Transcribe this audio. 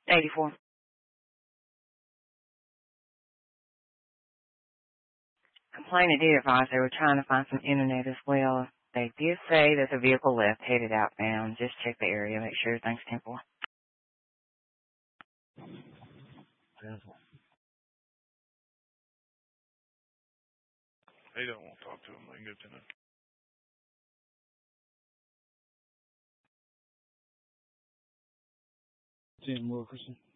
84. Complainant did advise they were trying to find some internet as well. They did say that the vehicle left, headed outbound. Just check the area, make sure everything's temporal. They don't want to talk to him. They can go to him. Jim Wilkerson.